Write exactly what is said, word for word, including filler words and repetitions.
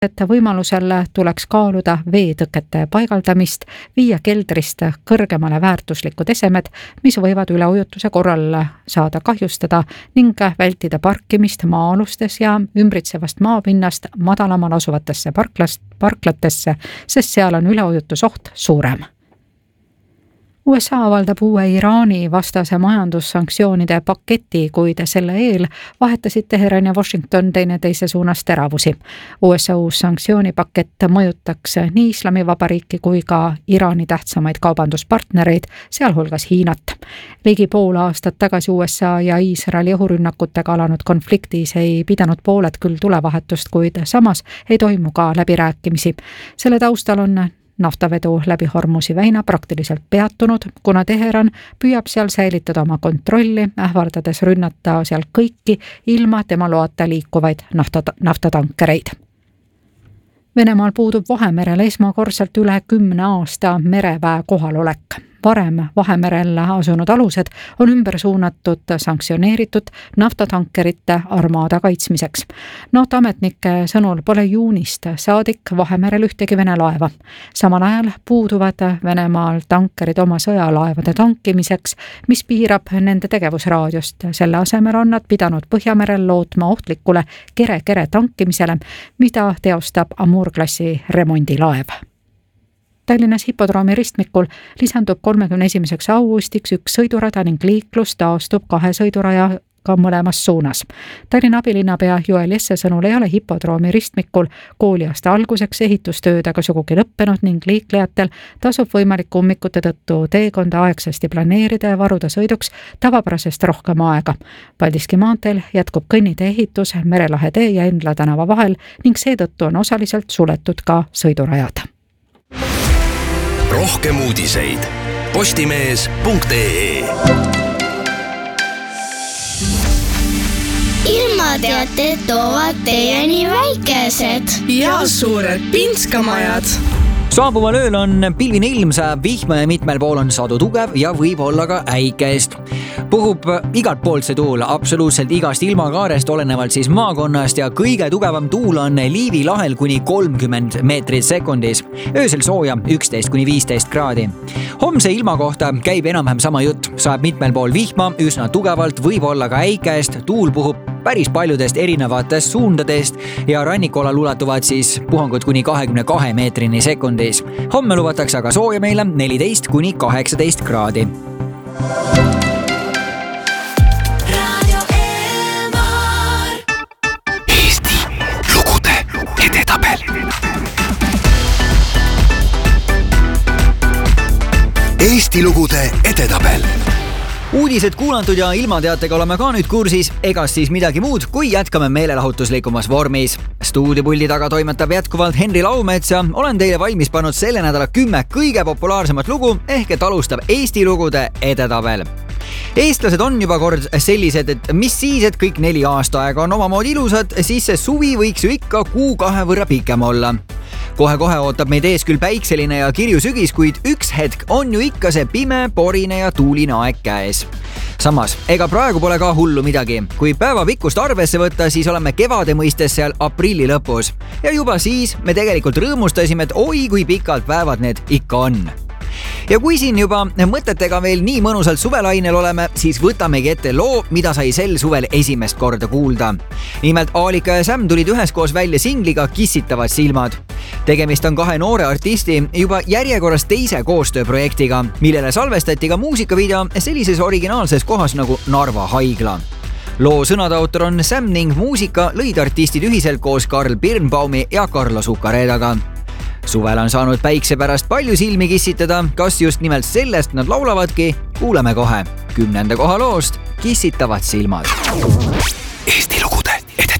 et võimalusel tuleks kaaluda veetõkete paigaldamist, viia keldrist kõrgemale väärtuslikud esemed, mis võivad üleujutuse korral saada kahjustada ning vältida parkimist maa-alustes ja ümbritsevast maapinnast madalamal asuvatesse parklast, parklatesse, sest seal on üleujutusoht suurem. U S A avaldab uue Iraani vastase majandussanktsioonide paketi, kuid selle eel vahetasid Teheran ja Washington teineteise suunas teravusi. U S A uus sanktsioonipakett mõjutaks nii Islamivabariiki kui ka Iraani tähtsamaid kaubanduspartnereid, sealhulgas Hiinat. Ligi pool aastat tagasi U S A ja Iisraeli õhurünnakutega alanud konfliktis ei pidanud pooled küll tulevahetust, kuid samas ei toimu ka läbirääkimisi. Selle taustal on naftavedu läbi Hormuzi väina praktiliselt peatunud, kuna Teheran püüab seal säilitada oma kontrolli, ähvardades rünnata seal kõiki ilma tema loata liikuvaid nafta, naftatankereid. Venemaal puudub Vahemerel esmakordselt üle kümne aasta mereväe kohalolek. Varem Vahemerel asunud alused on ümber suunatud sanktsioneeritud naftatankerite armaada kaitsmiseks. NATO ametnike sõnul pole juunist saadik Vahemerel ühtegi Vene laeva. Samal ajal puuduvad Venemaal tankerid oma sõjalaevade tankimiseks, mis piirab nende tegevusraadiost. Selle asemel on nad pidanud Põhjamerel lootma ohtlikule kere-kere tankimisele, mida teostab Amur-klassi remondilaev. Tallinnas hipodroomi ristmikul lisandub kolmekümne esimeseks augustiks üks sõidurada ning liiklus taastub kahe sõidurajaga mõlemas suunas. Tallinna abilinnapea Joel Jesse sõnul ei ole hipodroomi ristmikul kooliaasta alguseks ehitustöödega sugugi lõppenud ning liiklejatel tasub võimaliku ummikute tõttu teekonda aegsasti planeerida ja varuda sõiduks tavapärasest rohkem aega. Paldiski maanteel jätkub kõnnitee ehitus Merelahe tee ja Endla tänava vahel ning seetõttu on osaliselt suletud ka sõidurajad. Rohkem uudiseid postimees punkt ee. Ilmateated toovad teieni väikesed ja suured pinskamajad. Saabuval ööl on pilvine ilm, sajab vihma ja mitmel pool on sadu tugev ja võib olla ka äikest. Puhub igalt poolt see tuul, absoluutselt igast ilmakaarest, olenevalt siis maakonnast ja kõige tugevam tuul on Liivi lahel kuni kolmkümmend meetrit sekundis. Öösel sooja üksteist kuni viisteist kraadi. Homse ilma kohta käib enam-vähem sama jutt. Saab mitmel pool vihma, üsna tugevalt, võib olla ka äikest, tuul puhub päris paljudest erinevatest suundadest ja rannikualal ulatuvad siis puhangud kuni kahekümne kahe meetrini sekundis. Homme lubatakse aga sooja meile neliteist kuni kaheksateist kraadi. Eesti lugude edetabel. Eesti lugude edetabel. Uudised kuulantud ja ilmateatega oleme ka nüüd kursis, egas siis midagi muud, kui jätkame meelelahutuslikumas vormis. Stuudiopuldi taga toimetab jätkuvalt Henri Laumets ja olen teile valmis pannud selle nädala kümme kõige populaarsemat lugu, ehk et alustab Eesti lugude edetabel. Eestlased on juba kord sellised, et mis siis, et kõik neli aastaaega on omamoodi ilusad, siis see suvi võiks ju ikka kuu kahe võrra pikem olla. Kohe-kohe ootab meid ees küll päikseline ja kirju sügis, kuid üks hetk on ju ikka see pime, porine ja tuuline aeg käes. Samas, ega praegu pole ka hullu midagi. Kui päeva pikkust arvesse võtta, siis oleme kevade mõistes seal aprilli lõpus. Ja juba siis me tegelikult rõõmustasime, et oi kui pikalt päevad need ikka on. Ja kui siin juba mõtetega veel nii mõnusalt suvelainel oleme, siis võtamegi ette loo, mida sai sel suvel esimest korda kuulda. Nimelt Aalika ja Sam tulid üheskoos välja singliga Kissitavad silmad. Tegemist on kahe noore artisti juba järjekorras teise koostööprojektiga, millele salvestati ka muusikavideo sellises originaalses kohas nagu Narva haigla. Loo sõnade autor on Sam ning muusika lõid artistid ühiselt koos Karl Birnbaumi ja Carlos Ucaredaga. Suvel on saanud päikse pärast palju silmi kissitada, kas just nimelt sellest nad laulavadki, kuuleme kohe kümnenda koha loost Kissitavad silmad. Eesti lugu.